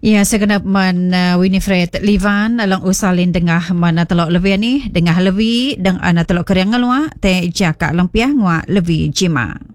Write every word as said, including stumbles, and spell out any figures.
Ya, segenap man uh, Winifred Livan alang usalin dengah mana telok lebih ni, dengah lebih deng ana telok keriang ngelwa te jaka lempiah ngwa lebih jima.